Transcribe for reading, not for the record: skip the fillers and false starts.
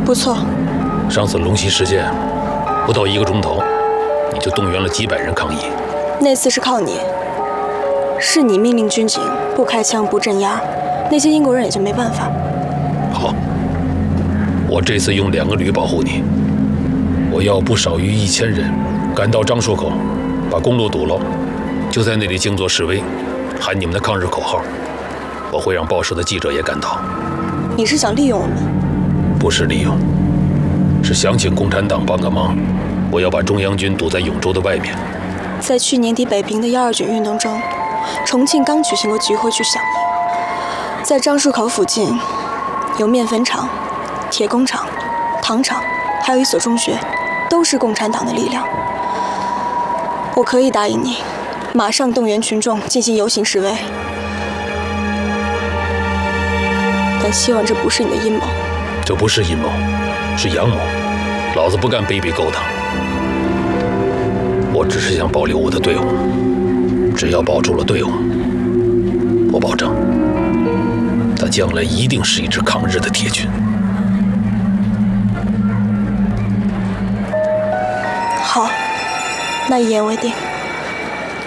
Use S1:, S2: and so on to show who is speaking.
S1: 不错。
S2: 上次龙溪事件，不到1个钟头，你就动员了几百人抗议。
S1: 那次是靠你，是你命令军警不开枪不镇压，那些英国人也就没办法。
S2: 好，我这次用2个旅保护你，我要不少于1000人赶到樟树口，把公路堵了，就在那里静坐示威，喊你们的抗日口号。我会让报社的记者也赶到。
S1: 你是想利用我们？
S2: 不是利用，是想请共产党帮个忙。我要把中央军堵在永州的外面。
S1: 在去年底北平的12卷运动中，重庆刚举行过集会去响应。在樟树口附近，有面粉厂、铁工厂、糖厂，还有一所中学，都是共产党的力量。我可以答应你，马上动员群众进行游行示威。但希望这不是你的阴谋。
S2: 这不是阴谋，是阳谋。老子不干卑鄙勾当。我只是想保留我的队伍，只要保住了队伍，我保证，它将来一定是一支抗日的铁军。
S1: 好，那一言为定。